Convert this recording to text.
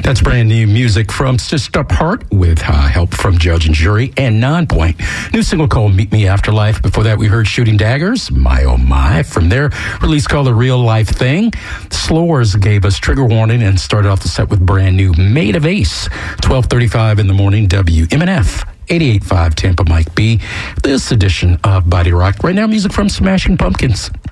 That's brand new music from Sister Part with help from Judge and Jury and Nonpoint. New single called Meet Me Afterlife. Before that, we heard Shooting Daggers, My Oh My, from their release called The Real Life Thing. Slores gave us Trigger Warning and started off the set with brand new Made of Ace. 12:35 in the morning, WMNF. 88.5 Tampa, Mike B. This edition of Body Rock. Right now, music from Smashing Pumpkins.